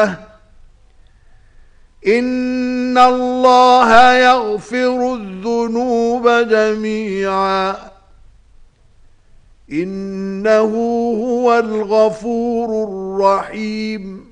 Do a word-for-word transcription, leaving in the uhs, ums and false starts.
إن الله يغفر الذنوب جميعا إنه هو الغفور الرحيم.